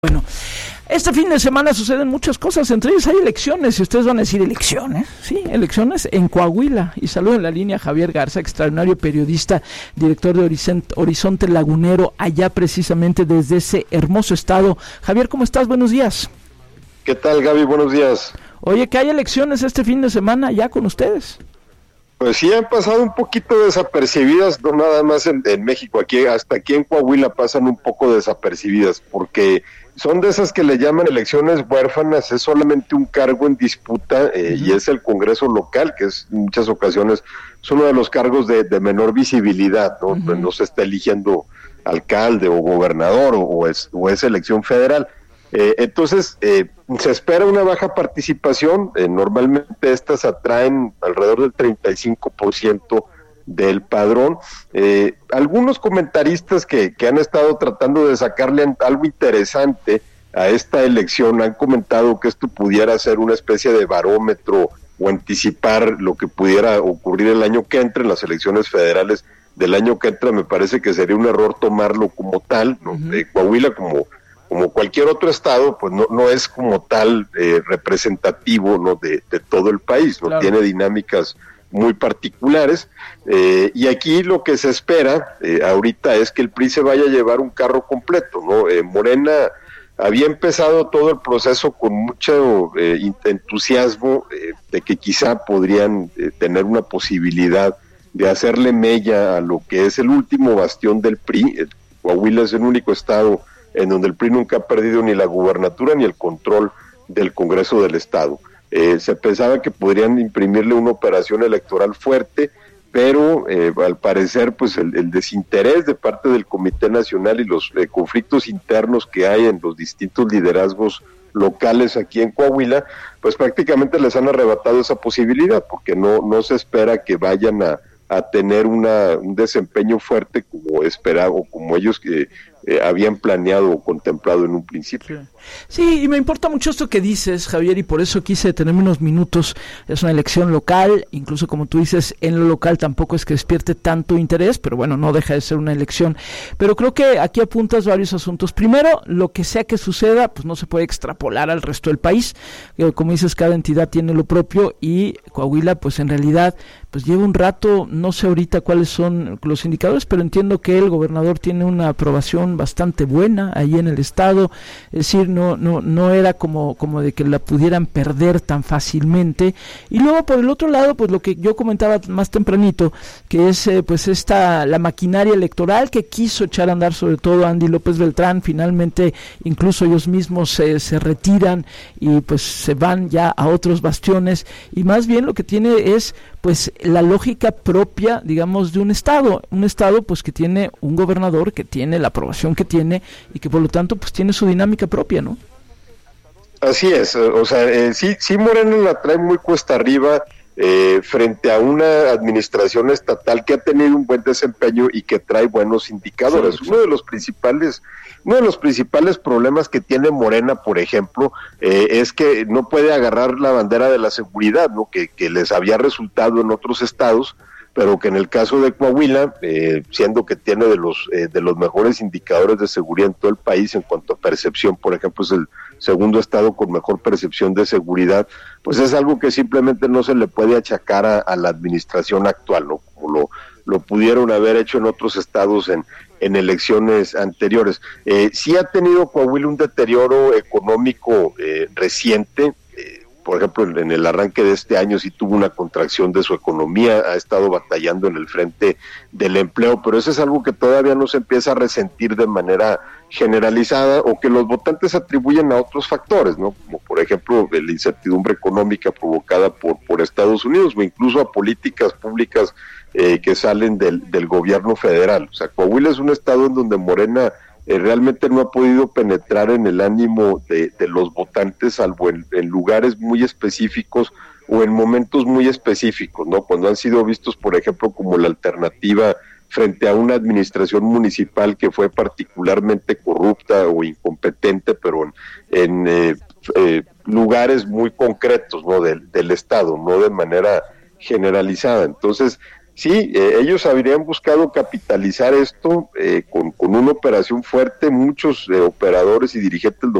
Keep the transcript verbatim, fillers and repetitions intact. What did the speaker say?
Bueno, este fin de semana suceden muchas cosas, entre ellas hay elecciones, y ustedes van a decir, ¿elecciones? Sí, elecciones en Coahuila. Y saludo en la línea a Javier Garza, extraordinario periodista, director de Horizonte, Horizonte Lagunero, allá precisamente desde ese hermoso estado. Javier, ¿cómo estás? Buenos días. ¿Qué tal, Gaby? Buenos días. Oye, que hay elecciones este fin de semana ya con ustedes. Pues sí, han pasado un poquito desapercibidas, no nada más en, en México, aquí hasta aquí en Coahuila pasan un poco desapercibidas, porque son de esas que le llaman elecciones huérfanas, es solamente un cargo en disputa eh, uh-huh. y es el Congreso local, que es en muchas ocasiones es uno de los cargos de, de menor visibilidad, ¿no? Uh-huh. No se está eligiendo alcalde o gobernador o, o, es, o es elección federal. Eh, entonces, eh, se espera una baja participación, eh, normalmente estas atraen alrededor del treinta y cinco por ciento del padrón. Eh, algunos comentaristas que, que han estado tratando de sacarle algo interesante a esta elección han comentado que esto pudiera ser una especie de barómetro o anticipar lo que pudiera ocurrir el año que entra en las elecciones federales del año que entra. Me parece que sería un error tomarlo como tal, ¿no? Uh-huh. eh, Coahuila como como cualquier otro estado, pues no, no es como tal eh, representativo, ¿no? de, de todo el país, no claro. Tiene dinámicas muy particulares, eh, y aquí lo que se espera eh, ahorita es que el P R I se vaya a llevar un carro completo, ¿no? Eh, Morena había empezado todo el proceso con mucho eh, entusiasmo eh, de que quizá podrían eh, tener una posibilidad de hacerle mella a lo que es el último bastión del P R I. El Coahuila es el único estado en donde el P R I nunca ha perdido ni la gubernatura ni el control del Congreso del Estado. Eh, se pensaba que podrían imprimirle una operación electoral fuerte, pero eh, al parecer pues el, el desinterés de parte del Comité Nacional y los eh, conflictos internos que hay en los distintos liderazgos locales aquí en Coahuila, pues prácticamente les han arrebatado esa posibilidad, porque no, no se espera que vayan a, a tener una, un desempeño fuerte como esperaba o como ellos que Eh, habían planeado o contemplado en un principio. Sí, y me importa mucho esto que dices, Javier, y por eso quise detenerme unos minutos. Es una elección local, incluso como tú dices, en lo local tampoco es que despierte tanto interés, pero bueno, no deja de ser una elección. Pero creo que aquí apuntas varios asuntos. Primero, lo que sea que suceda, pues no se puede extrapolar al resto del país. Eh, como dices, cada entidad tiene lo propio y Coahuila, pues en realidad, pues lleva un rato, no sé ahorita cuáles son los indicadores, pero entiendo que el gobernador tiene una aprobación bastante buena ahí en el estado, es decir, no no no era como como de que la pudieran perder tan fácilmente. Y luego por el otro lado, pues lo que yo comentaba más tempranito, que es eh, pues esta la maquinaria electoral que quiso echar a andar sobre todo Andy López Beltrán, finalmente incluso ellos mismos se, se retiran y pues se van ya a otros bastiones, y más bien lo que tiene es pues la lógica propia, digamos, de un estado, un estado pues que tiene un gobernador que tiene la aprobación que tiene y que por lo tanto pues tiene su dinámica propia, ¿no? Así es, o sea, eh, sí, sí Morena la trae muy cuesta arriba eh, frente a una administración estatal que ha tenido un buen desempeño y que trae buenos indicadores. Sí, sí. Uno de los principales Uno de los principales problemas que tiene Morena, por ejemplo, eh, es que no puede agarrar la bandera de la seguridad, ¿no? Que, que les había resultado en otros estados, pero que en el caso de Coahuila, eh, siendo que tiene de los eh, de los mejores indicadores de seguridad en todo el país en cuanto a percepción, por ejemplo, es el segundo estado con mejor percepción de seguridad, pues es algo que simplemente no se le puede achacar a, a la administración actual, ¿no? Como lo, lo pudieron haber hecho en otros estados en en elecciones anteriores. Eh, sí ha tenido Coahuila un deterioro económico eh, reciente, eh, por ejemplo, en, en el arranque de este año sí tuvo una contracción de su economía, ha estado batallando en el frente del empleo, pero eso es algo que todavía no se empieza a resentir de manera generalizada o que los votantes atribuyen a otros factores, ¿no? Como por ejemplo la incertidumbre económica provocada por, por Estados Unidos o incluso a políticas públicas Eh, que salen del, del gobierno federal. O sea, Coahuila es un estado en donde Morena eh, realmente no ha podido penetrar en el ánimo de, de los votantes, salvo en, en lugares muy específicos o en momentos muy específicos, ¿no? Cuando han sido vistos, por ejemplo, como la alternativa frente a una administración municipal que fue particularmente corrupta o incompetente, pero en, en eh, eh, lugares muy concretos, ¿no? Del, del estado, no de manera generalizada. Entonces, Sí, eh, ellos habrían buscado capitalizar esto eh, con, con una operación fuerte, muchos eh, operadores y dirigentes